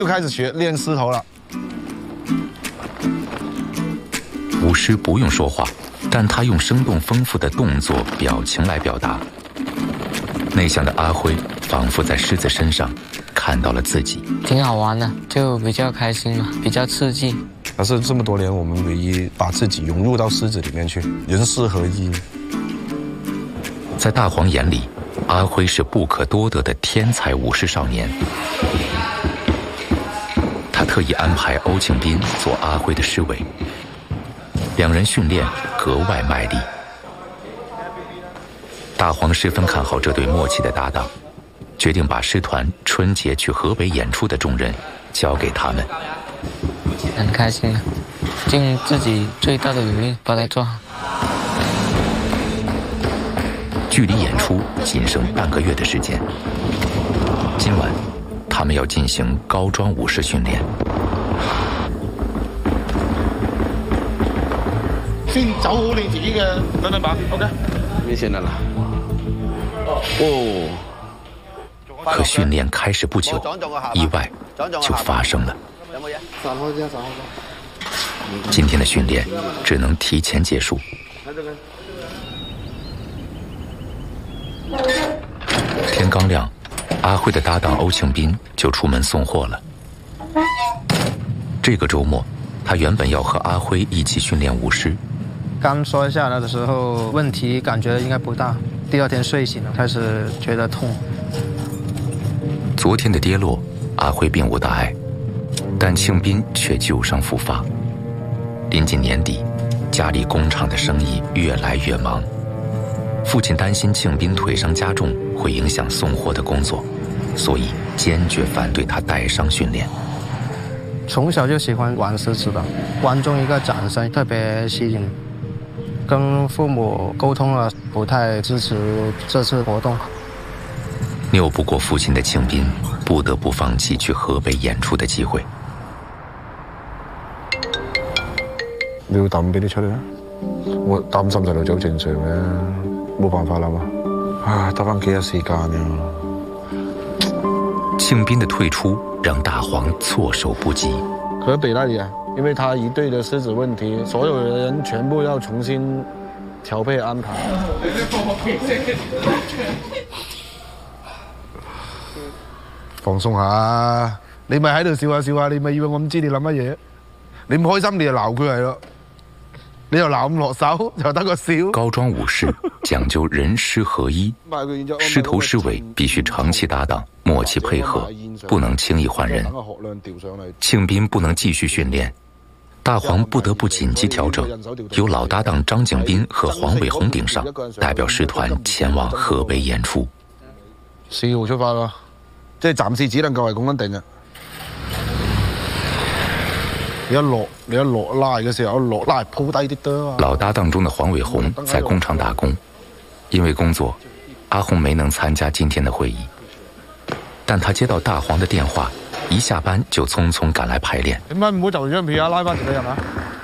就开始练狮头了。 舞狮不用说话，但他用生动丰富的动作、表情来表达。内向的阿辉仿佛在狮子身上看到了自己， 挺好玩的，就比较开心嘛，比较刺激。 但是这么多年，我们唯一把自己融入到狮子里面去，人狮合一。 在大黄眼里，阿辉是不可多得的天才舞狮少年。他特意安排欧庆斌做阿辉的狮尾，两人训练格外卖力。大黄十分看好这对默契的搭档，决定把狮团春节去河北演出的重任交给他们。 很开心，尽自己最大的努力把它做好。 距离演出仅剩半个月的时间，今晚他们要进行高桩舞狮训练。 先走好你自己嘅等等板 ，OK？ 没现在了。哦。 可训練開始不久，意外就發生了。今天的訓練只能提前結束。天剛亮，阿輝的搭檔歐慶斌就出門送貨了。這個週末，他原本要和阿輝一起訓練舞獅。 剛摔下來的時候，問題感覺應該不大。第二天睡醒了，開始覺得痛。 昨天的跌落，阿輝並無大礙，但慶斌卻舊傷復發。臨近年底，家裡工廠的生意越來越忙，父親擔心慶斌腿傷加重會影響送貨的工作，所以堅決反對他帶傷訓練。 從小就喜歡玩獅子的，觀眾一個掌聲特別吸引。跟父母溝通了，不太支持這次活動。 拗不過父親的慶斌，不得不放棄去河北演出的機會。 你要抌俾你出嚟啦，我擔心細路仔好正常嘅，冇辦法啦嘛。唉，得返幾日時間呀。 慶斌的退出讓大黃措手不及。 河北那裡啊，因為他一隊的獅子問題，所有人全部要重新調配安排。放鬆下，你咪喺度笑下笑下，你咪以為我唔知你諗乜嘢？你唔開心你就鬧佢係咯，你又鬧唔落手，就得個笑。 高樁舞獅講究人獅合一，獅頭獅尾必須長期搭檔，默契配合，不能輕易換人。慶斌不能繼續訓練，大黃不得不緊急調整，由老搭檔張景斌和黃偉鴻頂上，代表獅團前往河北演出。 4號出發咯，即係暫時只能夠係咁樣定嘅。你一落拉嘅時候，落拉鋪低啲得啊。 老搭檔中的黃偉鴻在工廠打工，因為工作，阿鴻沒能參加今天的會議。但他接到大黃的電話，一下班就匆匆趕來排練。 點解唔好就張票啊？拉翻條人啊！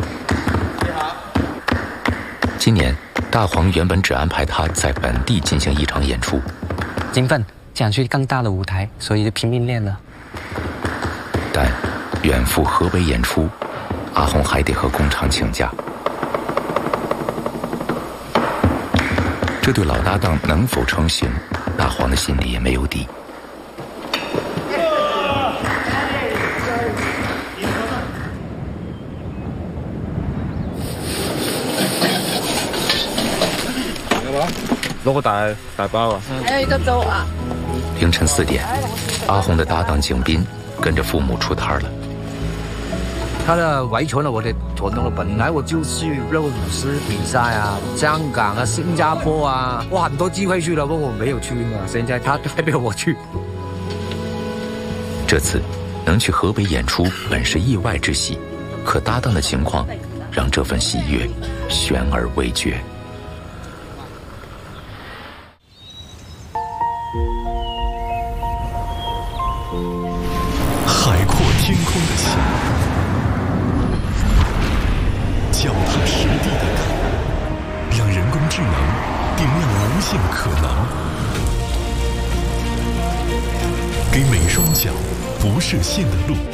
今年大黃原本只安排他在本地進行一場演出， 興奮，想去更大的舞台，所以就拼命練了。 但遠赴河北演出，阿鴻還得和工廠請假。這對老搭檔能否成行，大黃的心裡也沒有底。 攞個大包啊！ 得走啊！ 凌晨4點，阿鴻的搭檔景斌跟着父母出攤了。 他的遺傳了我的傳統，本來我就去那個舞獅比賽啊，香港啊、新加坡啊，我很多機會去了，不過我沒有去嘛。現在他代表我去。 這次能去河北演出本是意外之喜，可搭檔的情況讓這份喜悅懸而未決。 海闊天空的想，腳踏實地的看，讓人工智能點亮無限可能，給每雙腳不設限的路。